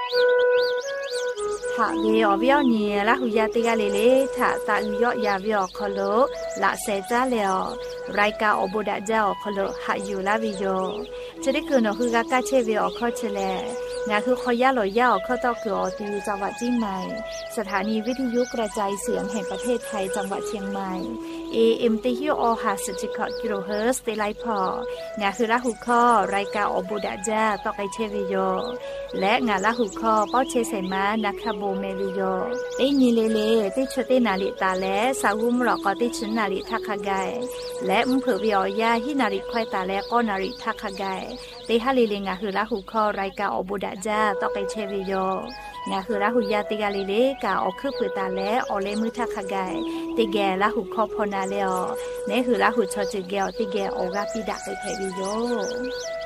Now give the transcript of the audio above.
ถ้าเวียเวียเนี่ยละหุยาติกาเลถ้าตาอุยอยาเวียคโลละเซจ้าแล้วรายการอบดาเจ้าคโลหาอยู่ละวิโยจะได้คืนคือกากาเชเวียข้อเชลงาคือขอยาลอยาข้อต่อเกือตีจังหวัดเชียงใหม่สถานีวิทยุกระจายเสียงแห่งประเทศไทยจังหวัดเชียงใหม่ AM ติฮิโอ50 กิโลเฮิรตซ์ได้ไลพองาคือละหุข้อรายการอบดาเจ้าต่อไปเชวิโยและงานละหุข้อเป้าเชไซมานักขโบเมวิโยได้มีเลได้ชดได้นาลิตาและสาวุมหลอกก็ได้ชุนนาลิทักขกายและมเผือวิอยาฮินาริควายตาและก็นาริทักขกายได้ฮาลิเลงาคือละหุข้อรายการอบดาเจ้าต่อไปเชวิโยงาคือละหุยาติกาเลกาออกคือปือตาและออเลมือทักขกายติแกละหุข้อพอนาเลอเนคือละหุชอจิแกวติแกออกาปิดาไปเทวิโย